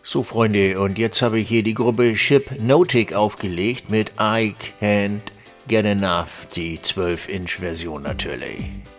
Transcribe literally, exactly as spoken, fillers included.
So, Freunde, und jetzt habe ich hier die Gruppe Shipnotic aufgelegt mit I Can't Get Enough, die zwölf Inch Version natürlich.